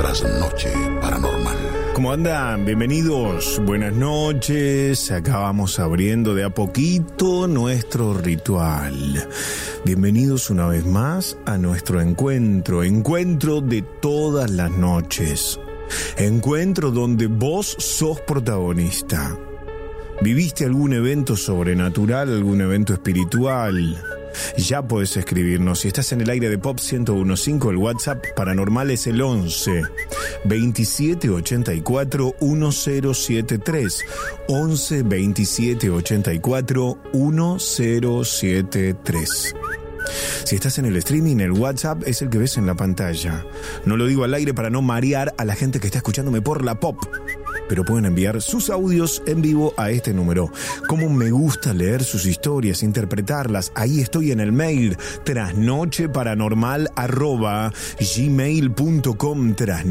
Trasnoche Paranormal. ¿Cómo andan? Bienvenidos, buenas noches. Acá vamos abriendo de a poquito nuestro ritual. Bienvenidos una vez más a nuestro encuentro de todas las noches. Encuentro donde vos sos protagonista. ¿Viviste algún evento sobrenatural, algún evento espiritual? Ya podés escribirnos. Si estás en el aire de Pop 101.5, el WhatsApp paranormal es el 11 27 84 1073. 11 27 84 1073. Si estás en el streaming, el WhatsApp es el que ves en la pantalla. No lo digo al aire para no marear a la gente que está escuchándome por la Pop, pero pueden enviar sus audios en vivo a este número. Como me gusta leer sus historias, interpretarlas. Ahí estoy en el mail trasnocheparanormal@gmail.com.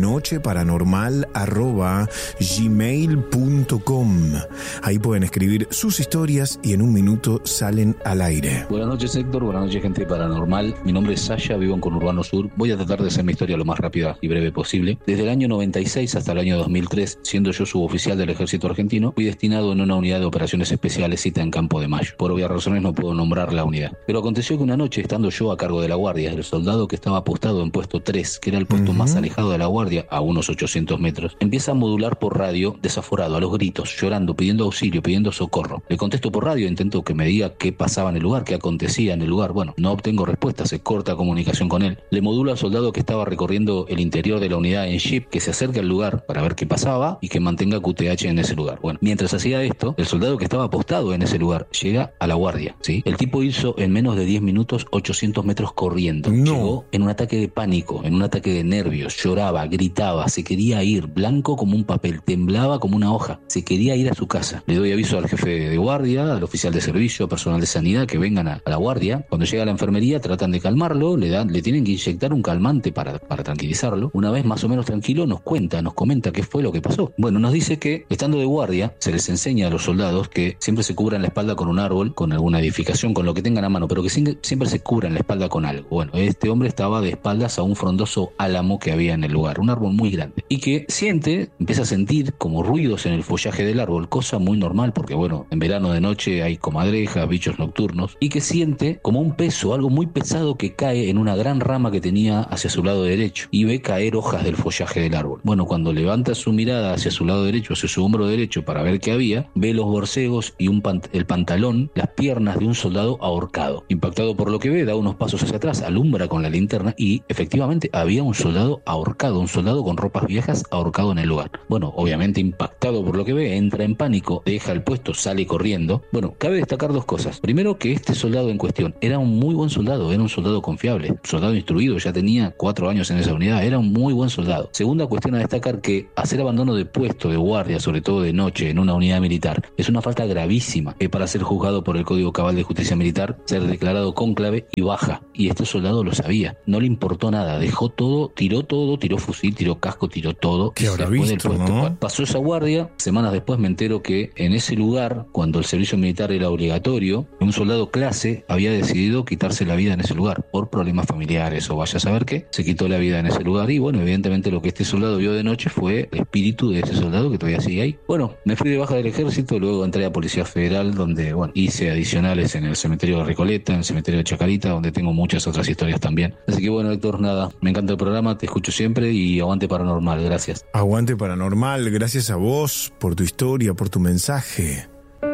trasnocheparanormal@gmail.com. Ahí pueden escribir sus historias y en un minuto salen al aire. Buenas noches, Héctor. Buenas noches, gente paranormal. Mi nombre es Sasha, vivo en Conurbano Sur. Voy a tratar de hacer mi historia lo más rápida y breve posible. Desde el año 96 hasta el año 2003, siendo yo suboficial del ejército argentino, fui destinado en una unidad de operaciones especiales cita en Campo de Mayo. Por obvias razones no puedo nombrar la unidad. Pero aconteció que una noche, estando yo a cargo de la guardia, el soldado que estaba apostado en puesto 3, que era el puesto más alejado de la guardia, a unos 800 metros, empieza a modular por radio, desaforado, a los gritos, llorando, pidiendo auxilio, pidiendo socorro. Le contesto por radio, intento que me diga qué pasaba en el lugar, qué acontecía en el lugar. Bueno, no obtengo respuesta, se corta comunicación con él. Le modulo al soldado que estaba recorriendo el interior de la unidad en jeep, que se acerque al lugar para ver qué pasaba y que mantenga QTH en ese lugar. Bueno, mientras hacía esto, el soldado que estaba apostado en ese lugar llega a la guardia, ¿sí? El tipo hizo en menos de 10 minutos 800 metros corriendo. No. Llegó en un ataque de pánico, en un ataque de nervios, lloraba, gritaba, se quería ir, blanco como un papel, temblaba como una hoja, se quería ir a su casa. Le doy aviso al jefe de guardia, al oficial de servicio, personal de sanidad que vengan a la guardia. Cuando llega a la enfermería tratan de calmarlo, le tienen que inyectar un calmante para tranquilizarlo. Una vez más o menos tranquilo nos comenta qué fue lo que pasó. Bueno, nos dice que estando de guardia se les enseña a los soldados que siempre se cubran la espalda con un árbol, con alguna edificación, con lo que tengan a mano, pero que siempre se cubran la espalda con algo. Bueno, este hombre estaba de espaldas a un frondoso álamo que había en el lugar, un árbol muy grande, y que empieza a sentir como ruidos en el follaje del árbol, cosa muy normal porque bueno, en verano de noche hay comadrejas, bichos nocturnos, y que siente como un peso, algo muy pesado que cae en una gran rama que tenía hacia su lado derecho, y ve caer hojas del follaje del árbol. Bueno, cuando levanta su mirada hacia su lado derecho, hacia su hombro derecho para ver qué había, ve los borcegos y el pantalón, las piernas de un soldado ahorcado. Impactado por lo que ve, da unos pasos hacia atrás, alumbra con la linterna y efectivamente había un soldado ahorcado, un soldado con ropas viejas ahorcado en el lugar. Bueno, obviamente impactado por lo que ve, entra en pánico, deja el puesto, sale corriendo. Bueno, cabe destacar dos cosas. Primero, que este soldado en cuestión era un muy buen soldado, era un soldado confiable, un soldado instruido, ya tenía 4 años en esa unidad, era un muy buen soldado. Segunda cuestión a destacar, que hacer abandono de puesto de guardia, sobre todo de noche, en una unidad militar, es una falta gravísima para ser juzgado por el Código Cabal de Justicia Militar, ser declarado cónclave y baja. Y este soldado lo sabía, no le importó nada, dejó todo, tiró fusil, tiró casco, tiró todo. ¿Qué habrá visto, no? Pasó esa guardia, semanas después me entero que en ese lugar, cuando el servicio militar era obligatorio, un soldado clase había decidido quitarse la vida en ese lugar, por problemas familiares o vaya a saber qué, se quitó la vida en ese lugar y bueno, evidentemente lo que este soldado vio de noche fue el espíritu de ese soldado que todavía sigue ahí. Bueno, me fui de baja del ejército, luego entré a Policía Federal, donde bueno, hice adicionales en el cementerio de Recoleta, en el cementerio de Chacarita, donde tengo muchas otras historias también. Así que bueno, Héctor, nada, me encanta el programa, te escucho siempre y aguante paranormal, gracias. Aguante paranormal, gracias a vos por tu historia, por tu mensaje,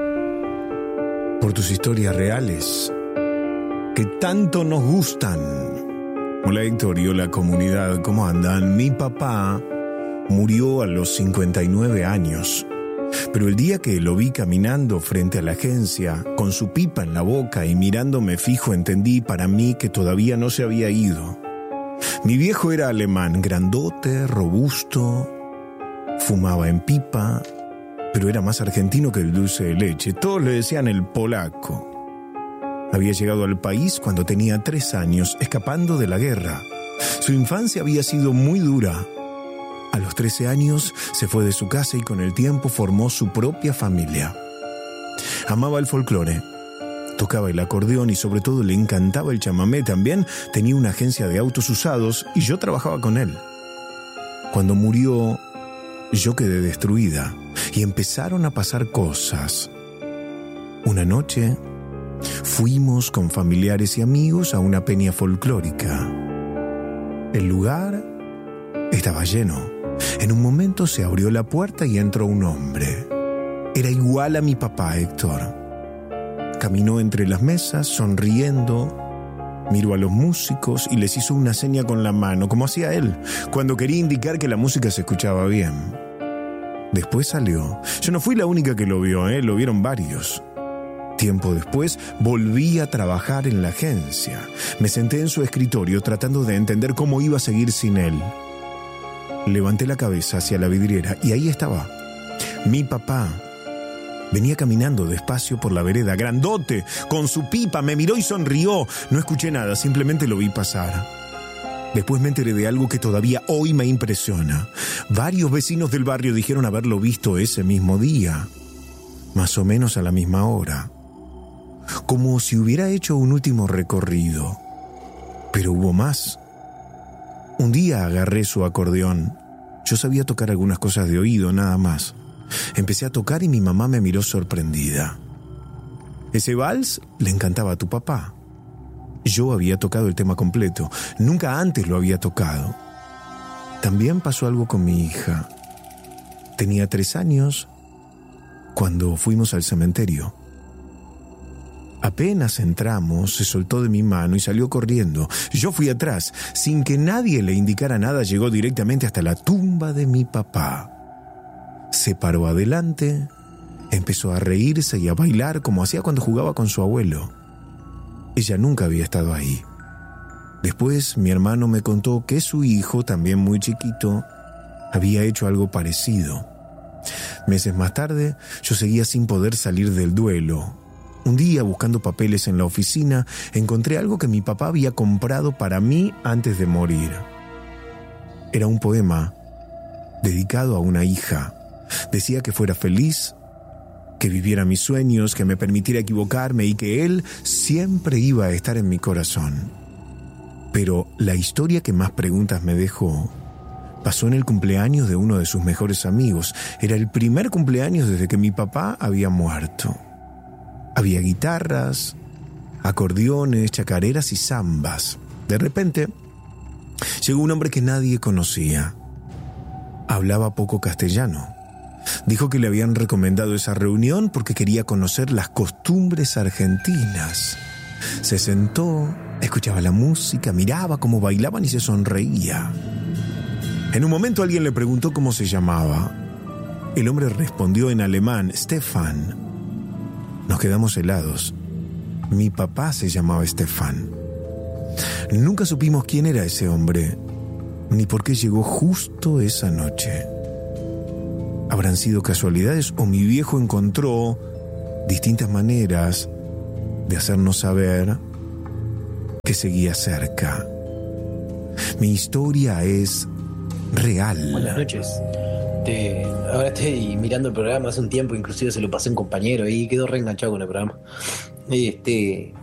por tus historias reales que tanto nos gustan. Hola Héctor y hola comunidad, ¿cómo andan? Mi papá murió a los 59 años. Pero el día que lo vi caminando frente a la agencia, con su pipa en la boca y mirándome fijo, entendí para mí que todavía no se había ido. Mi viejo era alemán, grandote, robusto, fumaba en pipa, pero era más argentino que el dulce de leche. Todos le decían el polaco. Había llegado al país cuando tenía 3 años, escapando de la guerra. Su infancia había sido muy dura. A los 13 años se fue de su casa y con el tiempo formó su propia familia. Amaba el folclore, tocaba el acordeón y sobre todo le encantaba el chamamé. También tenía una agencia de autos usados y yo trabajaba con él. Cuando murió, yo quedé destruida y empezaron a pasar cosas. Una noche fuimos con familiares y amigos a una peña folclórica. El lugar estaba lleno. En un momento se abrió la puerta y entró un hombre. Era igual a mi papá, Héctor. Caminó entre las mesas, sonriendo. Miró a los músicos y les hizo una seña con la mano, como hacía él, cuando quería indicar que la música se escuchaba bien. Después salió. Yo no fui la única que lo vio, lo vieron varios. Tiempo después volví a trabajar en la agencia. Me senté en su escritorio tratando de entender cómo iba a seguir sin él. Levanté la cabeza hacia la vidriera y ahí estaba. Mi papá venía caminando despacio por la vereda, grandote, con su pipa, me miró y sonrió. No escuché nada, simplemente lo vi pasar. Después me enteré de algo que todavía hoy me impresiona. Varios vecinos del barrio dijeron haberlo visto ese mismo día, más o menos a la misma hora. Como si hubiera hecho un último recorrido. Pero hubo más. Un día agarré su acordeón. Yo sabía tocar algunas cosas de oído, nada más. Empecé a tocar y mi mamá me miró sorprendida. Ese vals le encantaba a tu papá. Yo había tocado el tema completo. Nunca antes lo había tocado. También pasó algo con mi hija. Tenía 3 años cuando fuimos al cementerio. Apenas entramos, se soltó de mi mano y salió corriendo. Yo fui atrás. Sin que nadie le indicara nada, llegó directamente hasta la tumba de mi papá. Se paró adelante, empezó a reírse y a bailar como hacía cuando jugaba con su abuelo. Ella nunca había estado ahí. Después mi hermano me contó que su hijo, también muy chiquito, había hecho algo parecido. Meses más tarde, yo seguía sin poder salir del duelo. Un día, buscando papeles en la oficina, encontré algo que mi papá había comprado para mí antes de morir. Era un poema dedicado a una hija. Decía que fuera feliz, que viviera mis sueños, que me permitiera equivocarme y que él siempre iba a estar en mi corazón. Pero la historia que más preguntas me dejó pasó en el cumpleaños de uno de sus mejores amigos. Era el primer cumpleaños desde que mi papá había muerto. Había guitarras, acordeones, chacareras y zambas. De repente, llegó un hombre que nadie conocía. Hablaba poco castellano. Dijo que le habían recomendado esa reunión porque quería conocer las costumbres argentinas. Se sentó, escuchaba la música, miraba cómo bailaban y se sonreía. En un momento alguien le preguntó cómo se llamaba. El hombre respondió en alemán, Stefan. Nos quedamos helados. Mi papá se llamaba Stefan. Nunca supimos quién era ese hombre, ni por qué llegó justo esa noche. ¿Habrán sido casualidades o mi viejo encontró distintas maneras de hacernos saber que seguía cerca? Mi historia es real. Buenas noches. Ahora estoy mirando el programa hace un tiempo, inclusive se lo pasé a un compañero y quedó reenganchado con el programa.